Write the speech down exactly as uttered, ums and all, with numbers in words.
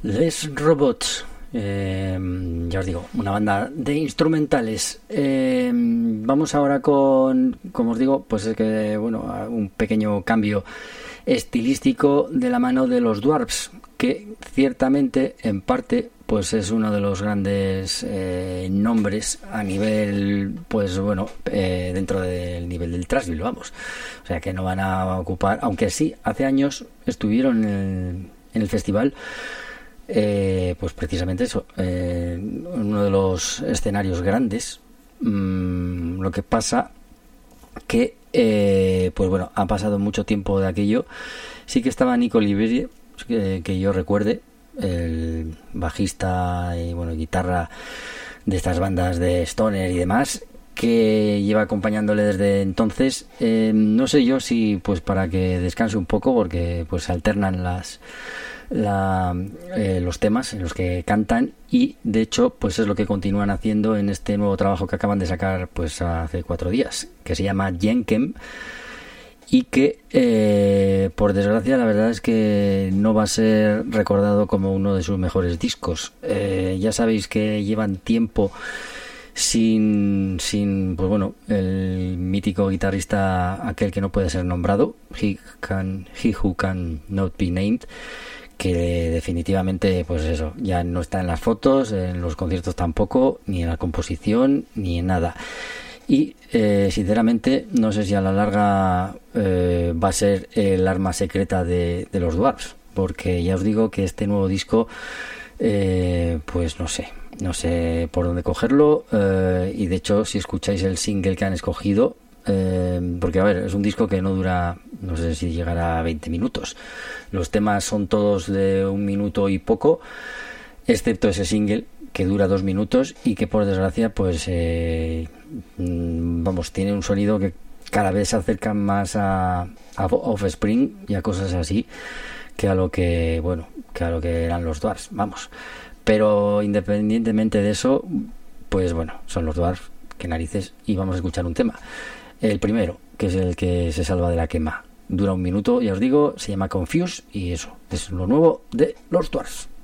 Les Robots, eh, ya os digo, una banda de instrumentales. Eh, vamos ahora con, como os digo, pues es que, bueno, un pequeño cambio estilístico de la mano de los Dwarfs, que ciertamente, en parte, pues es uno de los grandes eh, nombres a nivel, pues bueno, eh, dentro del nivel del Thrashville, vamos. O sea que no van a ocupar, aunque sí, hace años estuvieron en el, en el festival. Eh, pues precisamente eso, eh, uno de los escenarios grandes. Mm, lo que pasa que eh, pues bueno, ha pasado mucho tiempo de aquello. Sí que estaba Nico Liberi, que, que yo recuerde, el bajista y bueno, guitarra de estas bandas de stoner y demás, que lleva acompañándole desde entonces. Eh, no sé yo si pues para que descanse un poco, porque pues se alternan las La, eh, los temas en los que cantan, y de hecho pues es lo que continúan haciendo en este nuevo trabajo que acaban de sacar pues hace cuatro días, que se llama Jenkem, y que eh, por desgracia la verdad es que no va a ser recordado como uno de sus mejores discos. Eh, ya sabéis que llevan tiempo sin, sin pues bueno, el mítico guitarrista aquel que no puede ser nombrado, He, can, he Who Can Not Be Named, que definitivamente pues eso, ya no está en las fotos, en los conciertos tampoco, ni en la composición, ni en nada. Y eh, sinceramente no sé si a la larga eh, va a ser el arma secreta de, de los Dwarfs, porque ya os digo que este nuevo disco eh, pues no sé, no sé por dónde cogerlo, eh, y de hecho si escucháis el single que han escogido, Eh, porque a ver, es un disco que no dura, no sé si llegará a veinte minutos. Los temas son todos de un minuto y poco, excepto ese single que dura dos minutos y que por desgracia pues eh, vamos, tiene un sonido que cada vez se acerca más a, a Offspring y a cosas así que a lo que, bueno, que a lo que eran los Dwarfs, vamos. Pero independientemente de eso, pues bueno, son los Dwarfs, qué narices, y vamos a escuchar un tema. El primero, que es el que se salva de la quema, dura un minuto, ya os digo, se llama Confuse, y eso es lo nuevo de los Dwarfs.